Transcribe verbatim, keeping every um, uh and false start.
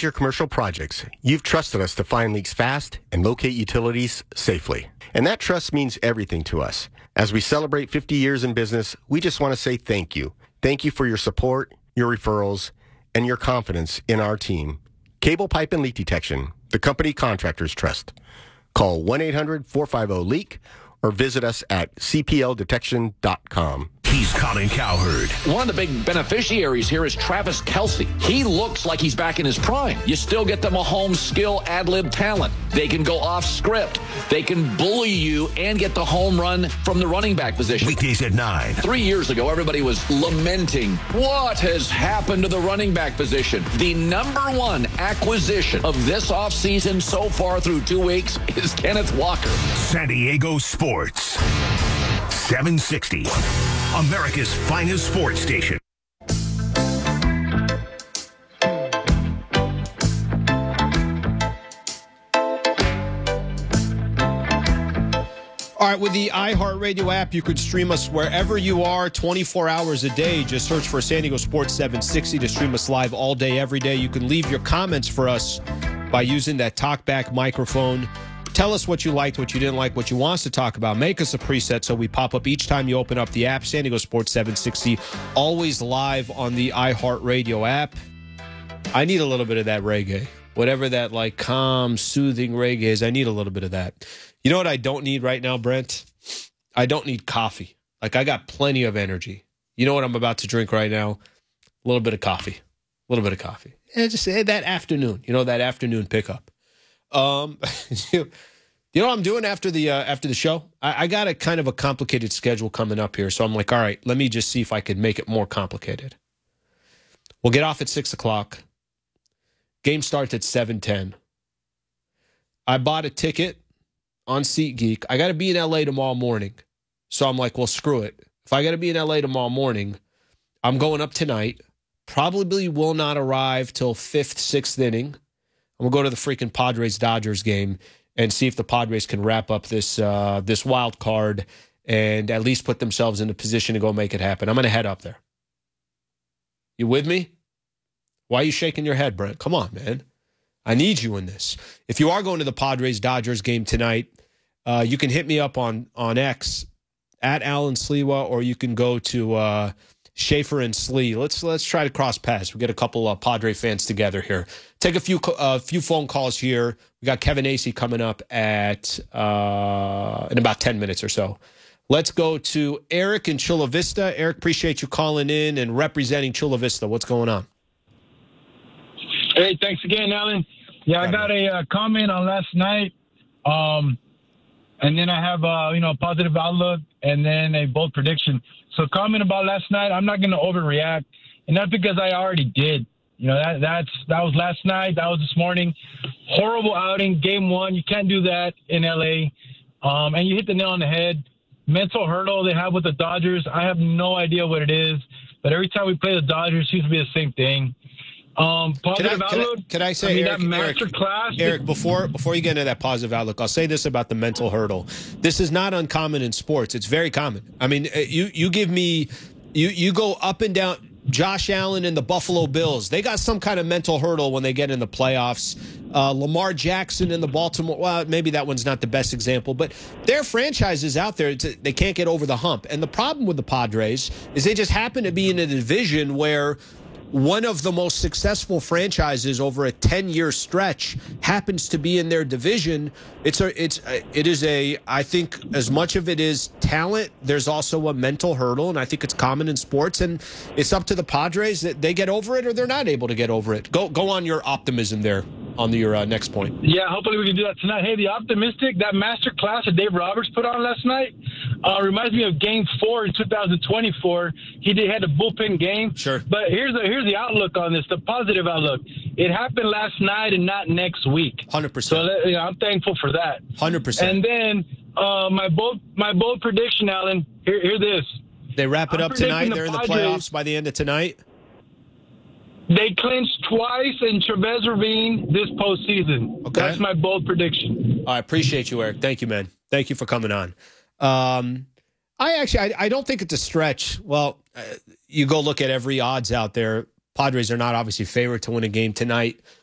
major commercial projects, you've trusted us to find leaks fast and locate utilities safely. And that trust means everything to us. As we celebrate fifty years in business, we just want to say thank you. Thank you for your support, your referrals, and your confidence in our team. Cable, Pipe, and Leak Detection, the company contractors trust. Call one eight hundred four five zero leak or visit us at c p l detection dot com. He's Colin Cowherd. One of the big beneficiaries here is Travis Kelce. He looks like he's back in his prime. You still get the Mahomes skill ad-lib talent. They can go off script. They can bully you and get the home run from the running back position. Weekdays at nine. Three years ago, everybody was lamenting what has happened to the running back position. The number one acquisition of this offseason so far through two weeks is Kenneth Walker. San Diego Sports. seven sixty. America's finest sports station. All right, with the iHeartRadio app, you could stream us wherever you are, twenty-four hours a day. Just search for San Diego Sports seven sixty to stream us live all day, every day. You can leave your comments for us by using that talkback microphone. Tell us what you liked, what you didn't like, what you want us to talk about. Make us a preset so we pop up each time you open up the app. San Diego Sports seven sixty, always live on the iHeartRadio app. I need a little bit of that reggae. Whatever that, like, calm, soothing reggae is, I need a little bit of that. You know what I don't need right now, Brent? I don't need coffee. Like, I got plenty of energy. You know what I'm about to drink right now? A little bit of coffee. A little bit of coffee. And just say that afternoon. You know, that afternoon pickup. Um, you know what I'm doing after the uh, after the show? I, I got a kind of a complicated schedule coming up here, so I'm like, all right, let me just see if I could make it more complicated. We'll get off at six o'clock. Game starts at seven ten. I bought a ticket on SeatGeek. I got to be in L A tomorrow morning, so I'm like, well, screw it. If I got to be in L A tomorrow morning, I'm going up tonight. Probably will not arrive till fifth, sixth inning. I'm going to go to the freaking Padres-Dodgers game and see if the Padres can wrap up this uh, this wild card and at least put themselves in a position to go make it happen. I'm going to head up there. You with me? Why are you shaking your head, Brent? Come on, man. I need you in this. If you are going to the Padres-Dodgers game tonight, uh, you can hit me up on, on X, at Alan Sliwa, or you can go to uh, Schaefer and Slee. Let's let's try to cross paths. We get a couple of Padre fans together here. Take a few a uh, few phone calls here. We got Kevin Acee coming up at uh, in about ten minutes or so. Let's go to Eric in Chula Vista. Eric, appreciate you calling in and representing Chula Vista. What's going on? Hey, thanks again, Alan. Yeah, I got a uh, comment on last night, um, and then I have uh, you know a positive outlook, and then a bold prediction. So, comment about last night. I'm not going to overreact, and that's because I already did. You know that that's that was last night. That was this morning. Horrible outing, game one. You can't do that in L A. Um, and you hit the nail on the head. Mental hurdle they have with the Dodgers. I have no idea what it is, but every time we play the Dodgers, it seems to be the same thing. Um, positive can I, outlook. Can I, can I say, I mean, Eric, that master Eric, class? Eric, before before you get into that positive outlook, I'll say this about the mental hurdle. This is not uncommon in sports. It's very common. I mean, you you give me, you you go up and down. Josh Allen and the Buffalo Bills, they got some kind of mental hurdle when they get in the playoffs. Uh, Lamar Jackson and the Baltimore, well, maybe that one's not the best example, but there are franchises out there, to, they can't get over the hump. And the problem with the Padres is they just happen to be in a division where one of the most successful franchises over a ten-year stretch happens to be in their division. It's a, it's, a, it is a, I think as much of it is talent, there's also a mental hurdle, and I think it's common in sports, and it's up to the Padres that they get over it or they're not able to get over it. Go, go on your optimism there on your uh, next point. Yeah, hopefully we can do that tonight. Hey, the optimistic, that master class that Dave Roberts put on last night uh, reminds me of Game Four in two thousand twenty-four. He did had a bullpen game. Sure. But here's the here's the outlook on this, the positive outlook. It happened last night and not next week. one hundred percent. So you know, I'm thankful for that. one hundred percent. And then uh, my bold my bold prediction, Alan. Here, hear this. They wrap it I'm up tonight. the They're in the Padres, playoffs by the end of tonight. They clinched twice in Chavez Ravine this postseason. Okay. That's my bold prediction. I appreciate you, Eric. Thank you, man. Thank you for coming on. Um, I actually, I, I don't think it's a stretch. Well, uh, you go look at every odds out there. Padres are not obviously favored to win a game tonight.